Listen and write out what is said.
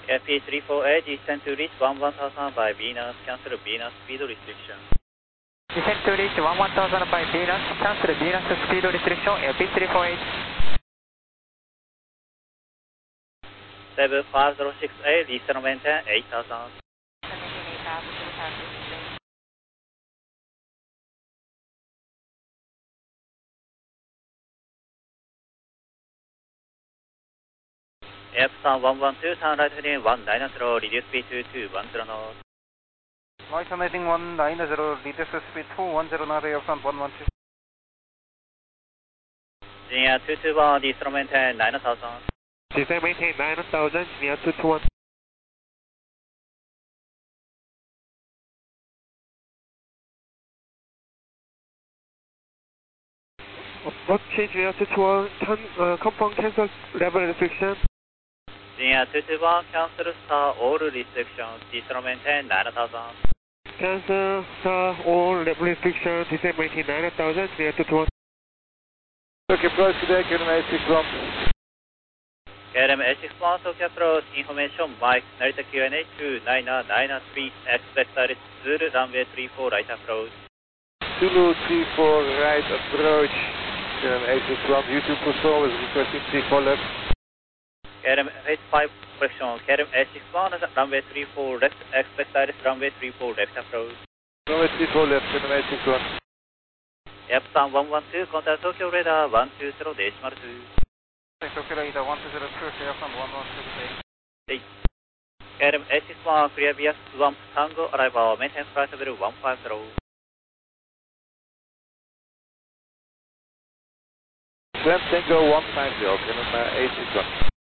FP348 descend to reach 11,000 by Venus, cancel Venus speed restriction. Descend to reach 11,000 by Venus, cancel Venus speed restriction, FP348. 7506A, descend maintain 8,000. Epson 112, turn right heading 190, reduce speed to 210 knots. Right heading 190, reduce speed 210 knots, Epson 112. Genia 221, descend maintain 9,000. Descend maintain 9,000, Genia 221. Approach Genia 221, turn, confirm cancel level restriction. Genia 221, cancel star all restrictions, descend maintain 9,000. Cancel star all level restriction, descend maintain 9,000, Genia 221. Okay, approach today, KLM 861. KLM 861, Tokyo approach, information Mike, Narita QNH 29993, expect direct Zulu, runway 34, right approach. Zulu 34, right approach, KLM 861, YouTube control is requesting 34 left. KLM 85, correction, KLM 861, runway 34, left, expect direct runway 34, left approach. Runway 34 left, KLM 861. Epson 112, contact Tokyo radar 120, decimal 2. Tokyo radar 120, Epson 112. KLM 861, clear via Swamp Tango, arrival, maintain flight level 150. Swamp Tango 150, KLM 861.